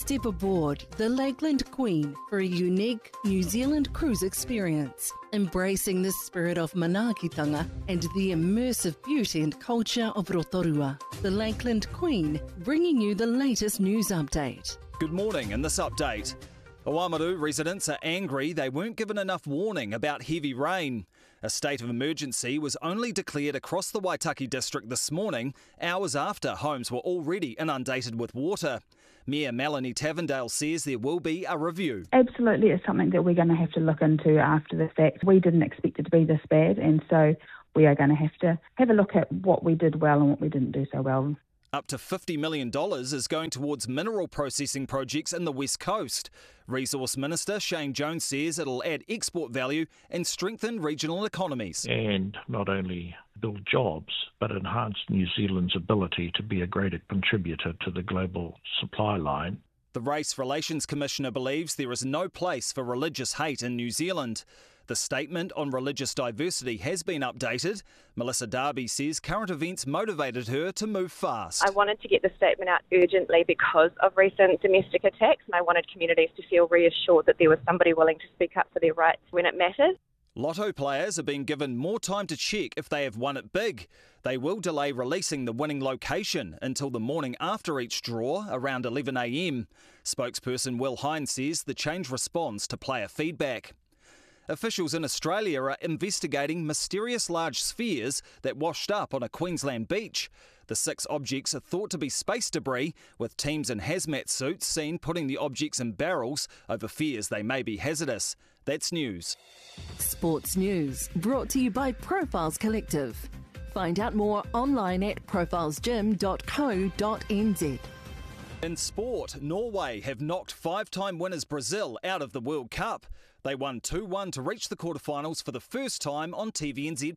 Step aboard the Lakeland Queen for a unique New Zealand cruise experience, embracing the spirit of manaakitanga and the immersive beauty and culture of Rotorua. The Lakeland Queen, bringing you the latest news update. Good morning. In this update, Oamaru residents are angry they weren't given enough warning about heavy rain. A state of emergency was only declared across the Waitaki district this morning, hours after homes were already inundated with water. Mayor Melanie Tavendale says there will be a review. Absolutely, it's something that we're going to have to look into after the fact. We didn't expect it to be this bad, and so we are going to have a look at what we did well and what we didn't do so well. Up to $50 million is going towards mineral processing projects in the West Coast. Resource Minister Shane Jones says it'll add export value and strengthen regional economies. And not only build jobs, but enhance New Zealand's ability to be a greater contributor to the global supply line. The Race Relations Commissioner believes there is no place for religious hate in New Zealand. The statement on religious diversity has been updated. Melissa Darby says current events motivated her to move fast. I wanted to get the statement out urgently because of recent domestic attacks, and I wanted communities to feel reassured that there was somebody willing to speak up for their rights when it matters. Lotto players are being given more time to check if they have won it big. They will delay releasing the winning location until the morning after each draw, around 11 a.m. Spokesperson Will Hines says the change responds to player feedback. Officials in Australia are investigating mysterious large spheres that washed up on a Queensland beach. The 6 objects are thought to be space debris, with teams in hazmat suits seen putting the objects in barrels over fears they may be hazardous. That's news. Sports news brought to you by Profiles Collective. Find out more online at profilesgym.co.nz. In sport, Norway have knocked 5-time winners Brazil out of the World Cup. They won 2-1 to reach the quarterfinals for the first time on TVNZ+.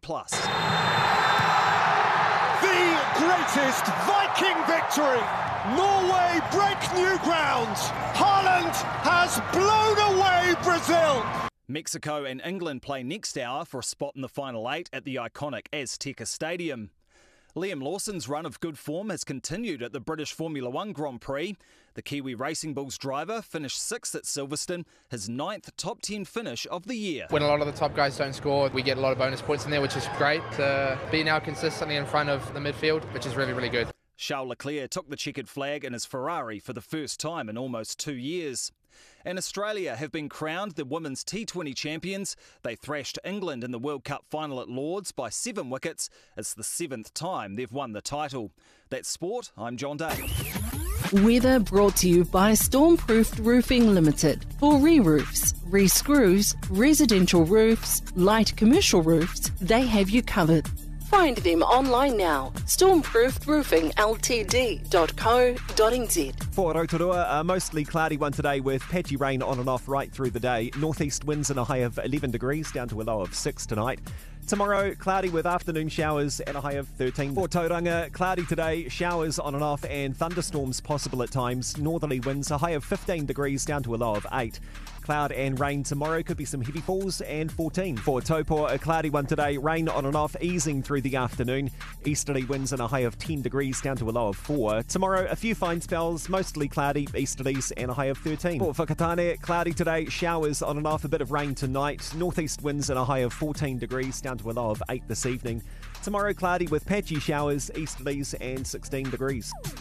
The greatest Viking victory! Norway break new ground! Haaland has blown away Brazil! Mexico and England play next hour for a spot in the final 8 at the iconic Azteca Stadium. Liam Lawson's run of good form has continued at the British Formula One Grand Prix. The Kiwi Racing Bulls driver finished 6th at Silverstone, his 9th top 10 finish of the year. When a lot of the top guys don't score, we get a lot of bonus points in there, which is great. To be now consistently in front of the midfield, which is really, really good. Charles Leclerc took the checkered flag in his Ferrari for the first time in almost 2 years. And Australia have been crowned the women's T20 champions. They thrashed England in the World Cup final at Lords by 7 wickets. It's the 7th time they've won the title. That's sport. I'm John Day. Weather brought to you by Stormproofed Roofing Limited. For re-roofs, re-screws, residential roofs, light commercial roofs, they have you covered. Find them online now. Stormproofedroofingltd.co.nz. For Rotorua, a mostly cloudy one today with patchy rain on and off right through the day. Northeast winds in a high of 11 degrees down to a low of 6 tonight. Tomorrow, cloudy with afternoon showers and a high of 13. For Tauranga, cloudy today, showers on and off and thunderstorms possible at times. Northerly winds, a high of 15 degrees down to a low of 8. Cloud and rain tomorrow, could be some heavy falls, and 14. For Taupo, a cloudy one today, rain on and off, easing through the afternoon. Easterly winds and a high of 10 degrees down to a low of 4. Tomorrow, a few fine spells, mostly cloudy, easterlies, and a high of 13. For Whakatane, cloudy today, showers on and off, a bit of rain tonight. Northeast winds and a high of 14 degrees down to a low of 8 this evening. Tomorrow, cloudy with patchy showers, easterlies, and 16 degrees.